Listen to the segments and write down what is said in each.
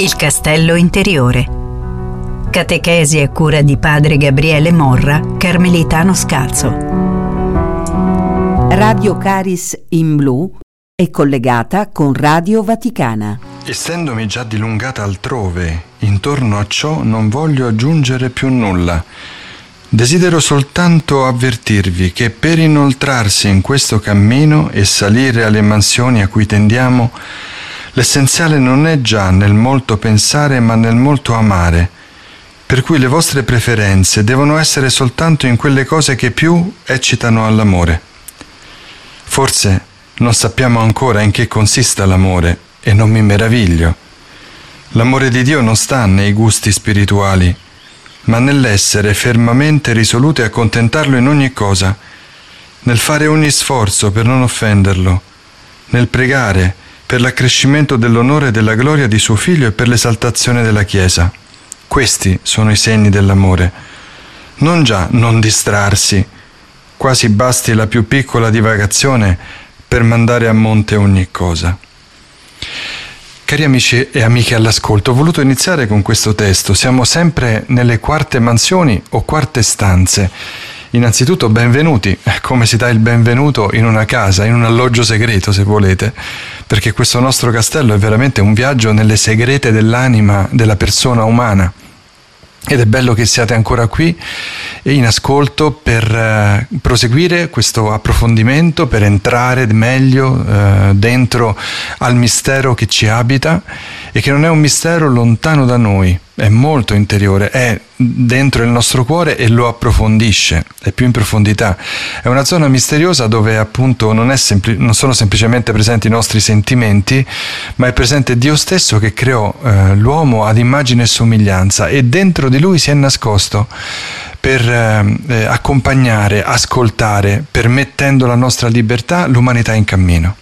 Il castello interiore. Catechesi a cura di padre Gabriele Morra, carmelitano scalzo. Radio Caris in Blu è collegata con Radio Vaticana. Essendomi già dilungata altrove, intorno a ciò non voglio aggiungere più nulla. Desidero soltanto avvertirvi che per inoltrarsi in questo cammino e salire alle mansioni a cui tendiamo, l'essenziale non è già nel molto pensare ma nel molto amare, per cui le vostre preferenze devono essere soltanto in quelle cose che più eccitano all'amore. Forse non sappiamo ancora in che consista l'amore e non mi meraviglio. L'amore di Dio non sta nei gusti spirituali, ma nell'essere fermamente risoluti a contentarlo in ogni cosa, nel fare ogni sforzo per non offenderlo, nel pregare per l'accrescimento dell'onore e della gloria di suo Figlio e per l'esaltazione della Chiesa. Questi sono i segni dell'amore. Non già non distrarsi, quasi basti la più piccola divagazione per mandare a monte ogni cosa. Cari amici e amiche all'ascolto, ho voluto iniziare con questo testo. Siamo sempre nelle quarte mansioni o quarte stanze. Innanzitutto benvenuti, come si dà il benvenuto in una casa, in un alloggio segreto se volete, perché questo nostro castello è veramente un viaggio nelle segrete dell'anima della persona umana. Ed è bello che siate ancora qui in ascolto per proseguire questo approfondimento, per entrare meglio dentro al mistero che ci abita e che non è un mistero lontano da noi, è molto interiore, è dentro il nostro cuore e lo approfondisce, è più in profondità. È una zona misteriosa dove appunto non sono semplicemente presenti i nostri sentimenti, ma è presente Dio stesso che creò l'uomo ad immagine e somiglianza e dentro di lui si è nascosto per accompagnare, ascoltare, permettendo la nostra libertà, l'umanità in cammino.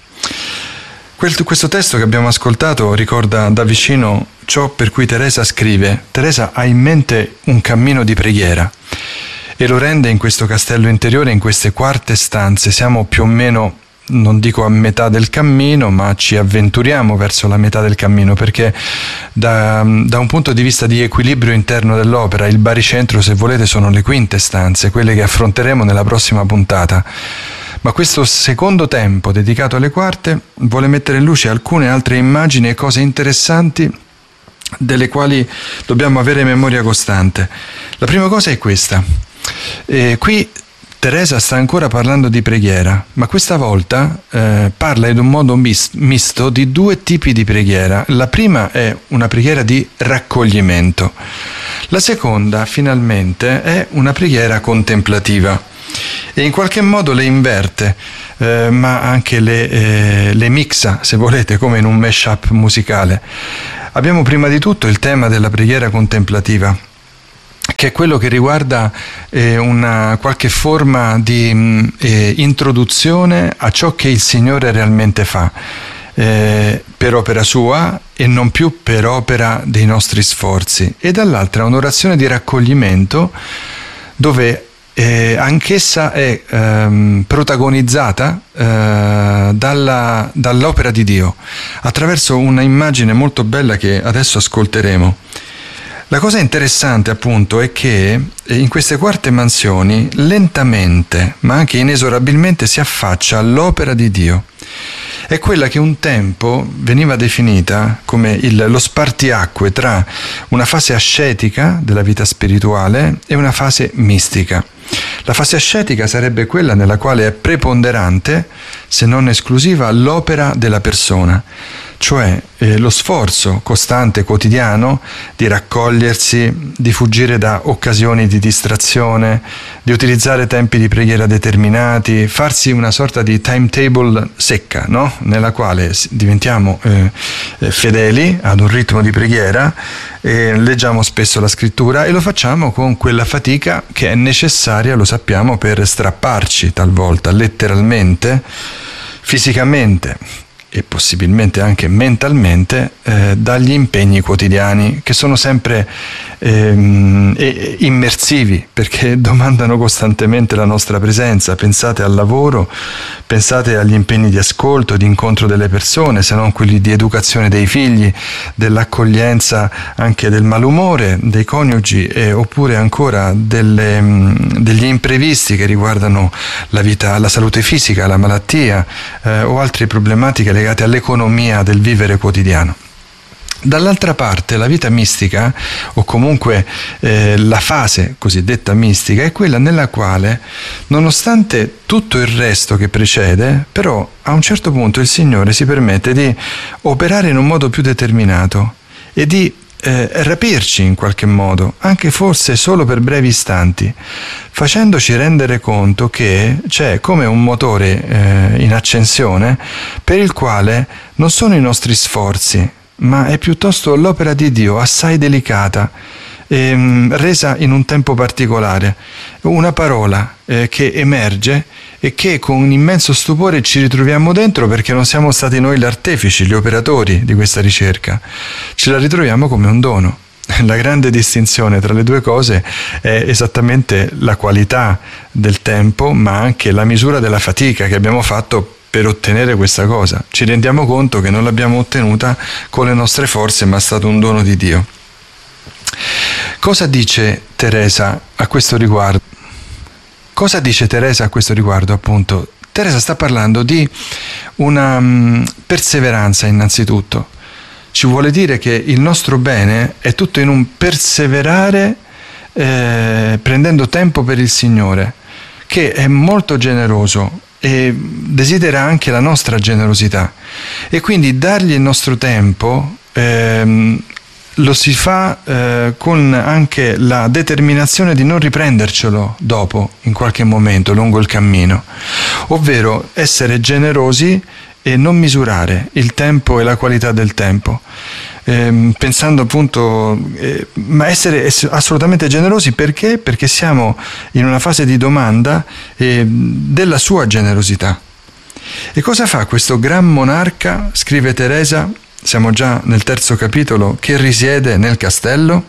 Questo testo che abbiamo ascoltato ricorda da vicino ciò per cui Teresa scrive. Teresa ha in mente un cammino di preghiera e lo rende in questo castello interiore, in queste quarte stanze. Siamo più o meno, non dico a metà del cammino, ma ci avventuriamo verso la metà del cammino, perché da un punto di vista di equilibrio interno dell'opera, il baricentro, se volete, sono le quinte stanze, quelle che affronteremo nella prossima puntata. Ma questo secondo tempo dedicato alle quarte vuole mettere in luce alcune altre immagini e cose interessanti delle quali dobbiamo avere memoria costante. La prima cosa è questa. Qui Teresa sta ancora parlando di preghiera, ma questa volta parla in un modo misto di due tipi di preghiera. La prima è una preghiera di raccoglimento. La seconda, finalmente, è una preghiera contemplativa. E in qualche modo le inverte, ma anche le mixa, se volete, come in un mashup musicale. Abbiamo prima di tutto il tema della preghiera contemplativa, che è quello che riguarda una qualche forma di introduzione a ciò che il Signore realmente fa, per opera sua e non più per opera dei nostri sforzi. E dall'altra un'orazione di raccoglimento dove anch'essa è protagonizzata dall'opera di Dio attraverso una immagine molto bella che adesso ascolteremo. La cosa interessante appunto è che in queste quarte mansioni lentamente ma anche inesorabilmente si affaccia all'opera di Dio. È quella che un tempo veniva definita come lo spartiacque tra una fase ascetica della vita spirituale e una fase mistica. La fase ascetica sarebbe quella nella quale è preponderante, se non esclusiva, l'opera della persona, cioè lo sforzo costante quotidiano di raccogliersi, di fuggire da occasioni di distrazione, di utilizzare tempi di preghiera determinati, farsi una sorta di timetable secca, no? Nella quale diventiamo fedeli ad un ritmo di preghiera, leggiamo spesso la scrittura e lo facciamo con quella fatica che è necessaria, lo sappiamo, per strapparci talvolta letteralmente, fisicamente, e possibilmente anche mentalmente dagli impegni quotidiani, che sono sempre immersivi, perché domandano costantemente la nostra presenza. Pensate al lavoro, pensate agli impegni di ascolto, di incontro delle persone, se non quelli di educazione dei figli, dell'accoglienza anche del malumore dei coniugi, oppure ancora degli imprevisti che riguardano la vita, la salute fisica, la malattia o altre problematiche legate all'economia del vivere quotidiano. Dall'altra parte, la vita mistica, o comunque la fase cosiddetta mistica, è quella nella quale, nonostante tutto il resto che precede, però a un certo punto il Signore si permette di operare in un modo più determinato e di rapirci in qualche modo, anche forse solo per brevi istanti, facendoci rendere conto che c'è come un motore in accensione per il quale non sono i nostri sforzi, ma è piuttosto l'opera di Dio, assai delicata, resa in un tempo particolare, una parola che emerge e che con un immenso stupore ci ritroviamo dentro, perché non siamo stati noi gli artefici, gli operatori di questa ricerca, ce la ritroviamo come un dono. La grande distinzione tra le due cose è esattamente la qualità del tempo, ma anche la misura della fatica che abbiamo fatto per ottenere questa cosa. Ci rendiamo conto che non l'abbiamo ottenuta con le nostre forze, ma è stato un dono di Dio. Cosa dice Teresa a questo riguardo? Cosa dice Teresa a questo riguardo, appunto? Teresa sta parlando di una perseveranza innanzitutto. Ci vuole dire che il nostro bene è tutto in un perseverare prendendo tempo per il Signore, che è molto generoso e desidera anche la nostra generosità, e quindi dargli il nostro tempo lo si fa con anche la determinazione di non riprendercelo dopo, in qualche momento lungo il cammino, ovvero essere generosi e non misurare il tempo e la qualità del tempo, pensando appunto, ma essere assolutamente generosi. Perché? Perché siamo in una fase di domanda della sua generosità. E cosa fa questo gran monarca, scrive Teresa, siamo già nel 3° capitolo, che risiede nel castello?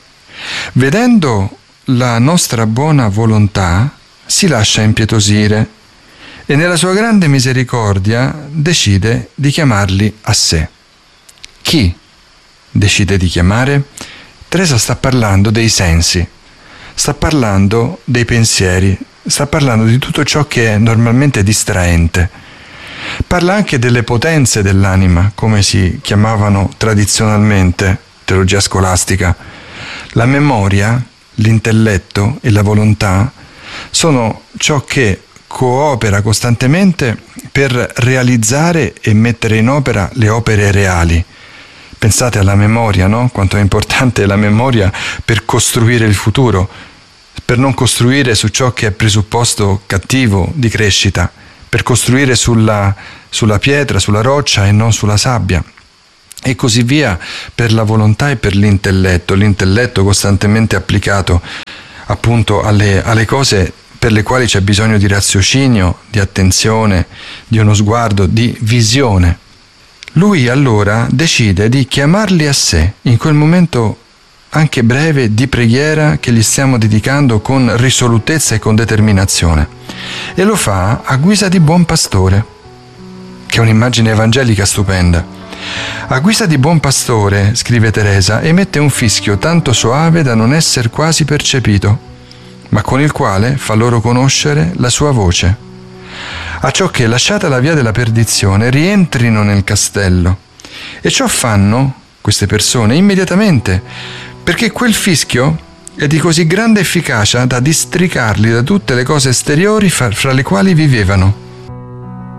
Vedendo la nostra buona volontà, si lascia impietosire e nella sua grande misericordia decide di chiamarli a sé. Chi decide di chiamare? Teresa sta parlando dei sensi, sta parlando dei pensieri, sta parlando di tutto ciò che è normalmente distraente. Parla anche delle potenze dell'anima, come si chiamavano tradizionalmente, teologia scolastica. La memoria, l'intelletto e la volontà sono ciò che coopera costantemente per realizzare e mettere in opera le opere reali. Pensate alla memoria, no? Quanto è importante la memoria per costruire il futuro, per non costruire su ciò che è presupposto cattivo di crescita, per costruire sulla pietra, sulla roccia e non sulla sabbia. E così via per la volontà e per l'intelletto costantemente applicato appunto alle cose per le quali c'è bisogno di raziocinio, di attenzione, di uno sguardo, di visione. Lui allora decide di chiamarli a sé in quel momento anche breve di preghiera che gli stiamo dedicando con risolutezza e con determinazione, e lo fa a guisa di buon pastore, che è un'immagine evangelica stupenda. A guisa di buon pastore, scrive Teresa, emette un fischio tanto soave da non essere quasi percepito, ma con il quale fa loro conoscere la sua voce, a ciò che, lasciata la via della perdizione, rientrino nel castello. E ciò fanno queste persone immediatamente, perché quel fischio è di così grande efficacia da districarli da tutte le cose esteriori fra le quali vivevano.